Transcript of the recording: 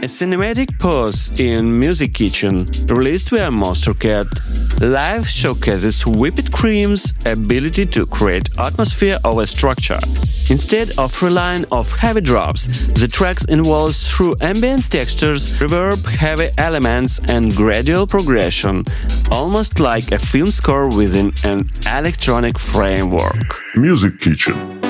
A cinematic pause in Music Kitchen, released via Monstercat, Live showcases Whipped Cream's ability to create atmosphere over structure. Instead of relying on heavy drops, the tracks evolves through ambient textures, reverb, heavy elements, and gradual progression, almost like a film score within an electronic framework. Music Kitchen.